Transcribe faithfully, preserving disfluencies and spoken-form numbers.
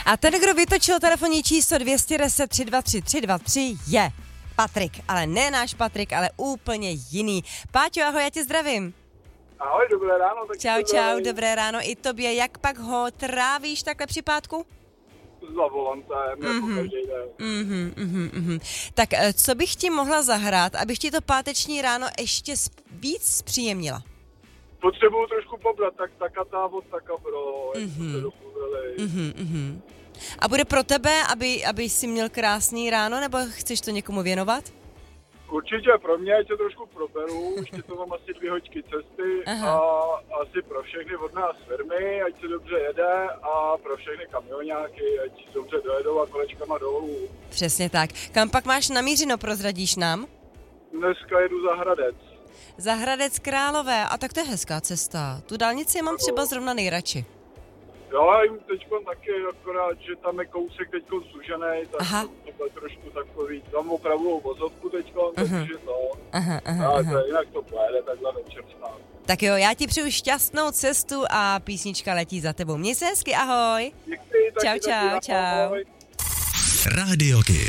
A ten, kdo vytočil telefonní číslo dvě deset tři dva tři tři dva tři je Patrik, ale ne náš Patrik, ale úplně jiný. Páťo, ahoj, já tě zdravím. Ahoj, dobré ráno. Tak čau, čau, dobré ráno i tobě. Jak pak ho trávíš takhle při pátku? Za volantem, mm-hmm. jako každý den. Mm-hmm, mm-hmm, mm-hmm. Tak co bych ti mohla zahrát, abych ti to páteční ráno ještě víc zpříjemnila? Potřebuju trošku pobrat, tak takatá od takabro. Mm-hmm. Mm-hmm, mm-hmm. A bude pro tebe, aby, aby jsi měl krásný ráno, nebo chceš to někomu věnovat? Určitě pro mě, ať se trošku proberu, ještě to mám asi dvě hoďky cesty. Aha. A asi pro všechny od nás firmy, ať se dobře jede, a pro všechny kamionáky, ať dobře dojedou a kolečkama dolů. Přesně tak. Kam pak máš namířeno, prozradíš nám? Dneska jedu za Hradec. Za Hradec Králové, a tak to je hezká cesta. Tu dálnici mám třeba zrovna nejradši. Jo, já jim teďkon taky, akorát, že tam je kousek teďkon suženej, tak aha. to je trošku takový, tam opravdu vozovku teďkon, uh-huh. takže to, aha, aha, ale aha. to jinak to pojede takhle večer snad. Tak jo, já ti přeju šťastnou cestu a písnička letí za tebou. Měj se hezky, ahoj. Děkuji, čau, taky, čau, taky, čau. Ahoj. Rádio Kiss.